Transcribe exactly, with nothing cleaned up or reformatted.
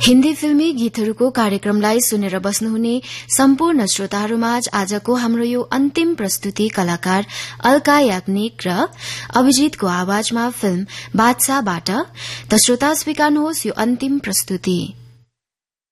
हिन्दी फिल्मी गीतहरूको कार्यक्रमलाई सुनेर बस्नुहुने सम्पूर्ण श्रोताहरूमाझ आजको हाम्रो यो अन्तिम प्रस्तुति कलाकार अलका याग्निक र अभिजितको आवाजमा फिल्म बादशाहबाट त श्रोता स्वीकार्नुहोस् यो अन्तिम प्रस्तुति।